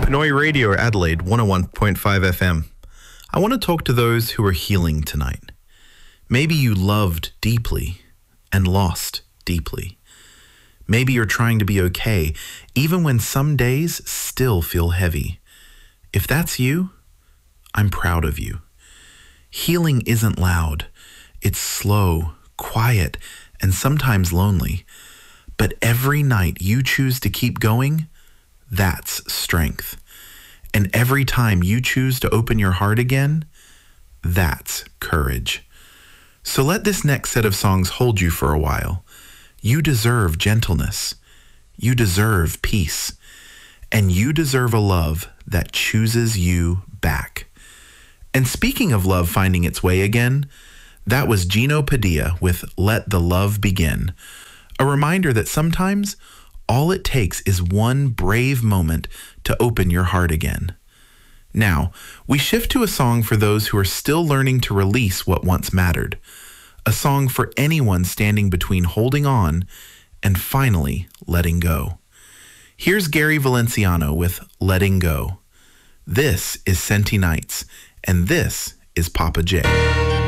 Pinoy Radio, Adelaide 101.5 FM. I want to talk to those who are healing tonight. Maybe you loved deeply and lost deeply. Maybe you're trying to be okay, even when some days still feel heavy. If that's you, I'm proud of you. Healing isn't loud. It's slow, quiet, and sometimes lonely. But every night you choose to keep going, that's strength. And every time you choose to open your heart again, that's courage. So let this next set of songs hold you for a while. You deserve gentleness. You deserve peace. And you deserve a love that chooses you back. And speaking of love finding its way again, that was Gino Padilla with Let the Love Begin. A reminder that sometimes all it takes is one brave moment to open your heart again. Now, we shift to a song for those who are still learning to release what once mattered. A song for anyone standing between holding on and finally letting go. Here's Gary Valenciano with Letting Go. This is Senti Nights, and this is Papa J.